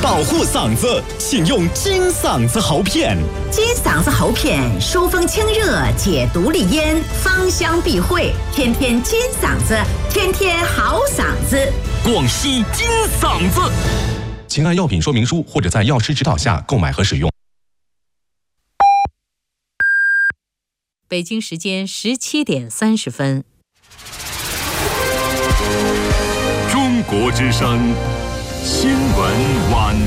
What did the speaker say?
保护嗓子，请用金嗓子喉片。 金嗓子喉片疏风清热，解毒利咽，芳香避秽，天天金嗓子，天天好嗓子。 广西金嗓子， 请按药品说明书或者在药师指导下购买和使用。 北京时间17点30分。 中国之声新闻晚